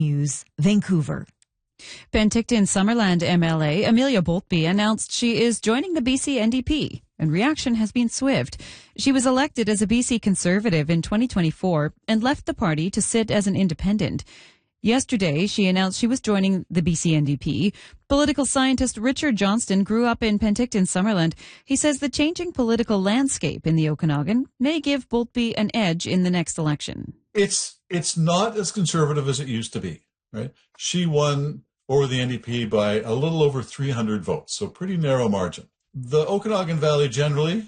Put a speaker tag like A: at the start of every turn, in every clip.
A: News, Vancouver.
B: Penticton Summerland MLA Amelia Boltby announced she is joining the BC NDP, and reaction has been swift. She was elected as a BC Conservative in 2024 and left the party to sit as an independent. Yesterday, she announced she was joining the BC NDP. Political scientist Richard Johnston grew up in Penticton Summerland. He says the changing political landscape in the Okanagan may give Boltby an edge in the next election.
C: It's not as conservative as it used to be, right? She won over the NDP by a little over 300 votes, so pretty narrow margin. The Okanagan Valley generally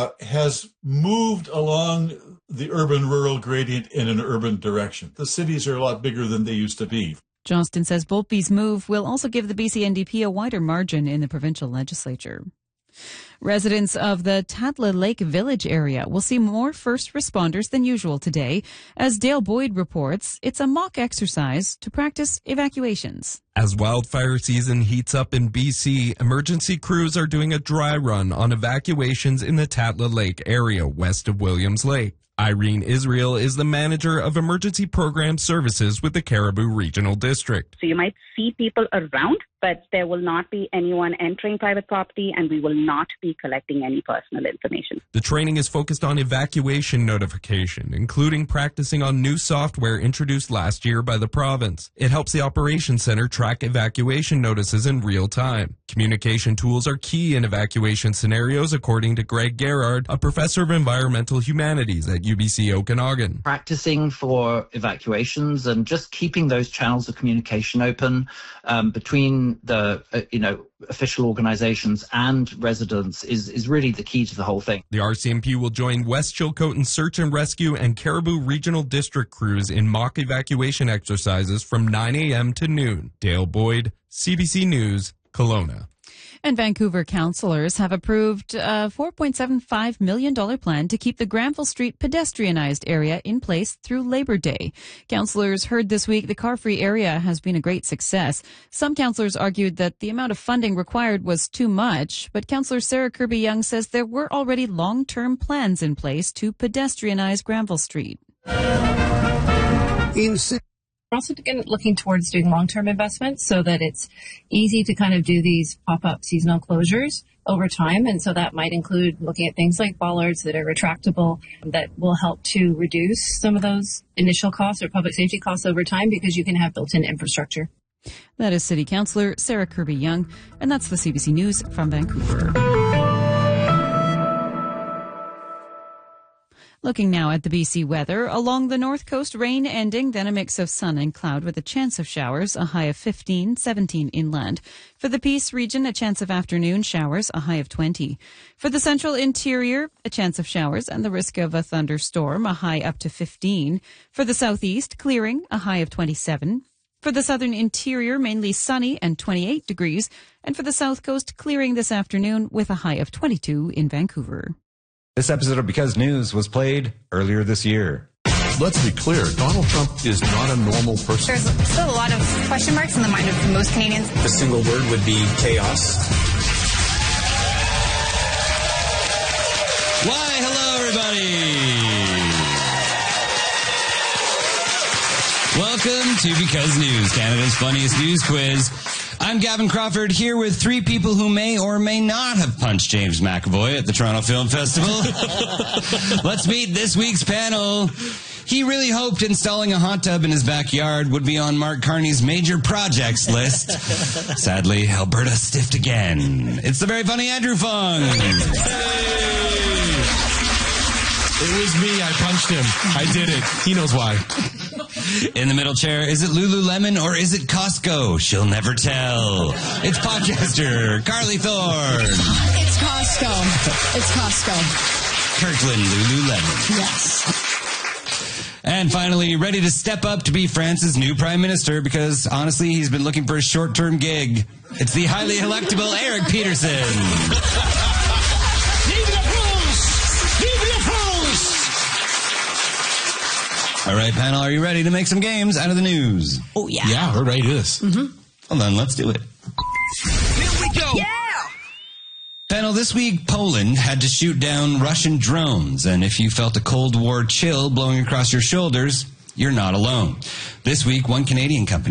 C: has moved along the urban-rural gradient in an urban direction. The cities are a lot bigger than they used to be.
B: Johnston says Boltby's move will also give the BC NDP a wider margin in the provincial legislature. Residents of the Tatla Lake Village area will see more first responders than usual today. As Dale Boyd reports, it's a mock exercise to practice evacuations.
D: As wildfire season heats up in BC, emergency crews are doing a dry run on evacuations in the Tatla Lake area west of Williams Lake. Irene Israel is the manager of emergency program services with the Cariboo Regional District.
E: So you might see people around, but there will not be anyone entering private property, and we will not be collecting any personal information.
D: The training is focused on evacuation notification, including practicing on new software introduced last year by the province. It helps the Operations Center track evacuation notices in real time. Communication tools are key in evacuation scenarios, according to Greg Gerard, a professor of environmental humanities at UBC Okanagan.
F: Practicing for evacuations and just keeping those channels of communication open between the official organizations and residents is really the key to the whole thing.
D: The RCMP will join West Chilcotin Search and Rescue and Cariboo Regional District crews in mock evacuation exercises from 9 a.m. to noon. Dale Boyd, CBC News, Kelowna.
B: And Vancouver councillors have approved a $4.75 million plan to keep the Granville Street pedestrianized area in place through Labor Day. Councillors heard this week the car-free area has been a great success. Some councillors argued that the amount of funding required was too much, but Councillor Sarah Kirby-Young says there were already long-term plans in place to pedestrianize Granville Street.
G: We're also looking towards doing long-term investments so that it's easy to kind of do these pop-up seasonal closures over time. And so that might include looking at things like bollards that are retractable that will help to reduce some of those initial costs or public safety costs over time because you can have built-in infrastructure.
B: That is City Councillor Sarah Kirby-Young, and that's the CBC News from Vancouver. Looking now at the BC weather. Along the north coast, rain ending, then a mix of sun and cloud with a chance of showers, a high of 15, 17 inland. For the Peace region, a chance of afternoon showers, a high of 20. For the central interior, a chance of showers and the risk of a thunderstorm, a high up to 15. For the southeast, clearing, a high of 27. For the southern interior, mainly sunny and 28 degrees. And for the south coast, clearing this afternoon with a high of 22 in Vancouver.
H: This episode of Because News was played earlier this year.
I: Let's be clear, Donald Trump is not a normal person.
J: There's still a lot of question marks in the mind of most Canadians.
K: A single word would be chaos.
L: Why, hello, everybody. Welcome to Because News, Canada's funniest news quiz. I'm Gavin Crawford, here with three people who may or may not have punched James McAvoy at the Toronto Film Festival. Let's meet this week's panel. He really hoped installing a hot tub in his backyard would be on Mark Carney's major projects list. Sadly, Alberta stiffed again. It's the very funny Andrew Fung.
I: Hey. It was me. I punched him. I did it. He knows why.
L: In the middle chair, is it Lululemon or is it Costco? She'll never tell. It's podcaster Carly Thorne.
M: It's Costco. It's Costco.
L: Kirkland Lululemon.
M: Yes.
L: And finally, ready to step up to be France's new prime minister because, honestly, he's been looking for a short-term gig. It's the highly electable Eric Peterson. All right, panel, are you ready to make some games out of the news?
M: Oh, yeah.
I: Yeah, we're ready to do this.
M: Mm-hmm.
L: Well, then, let's do it.
M: Here we go. Yeah!
L: Panel, this week, Poland had to shoot down Russian drones. And if you felt a Cold War chill blowing across your shoulders, you're not alone. This week, one Canadian company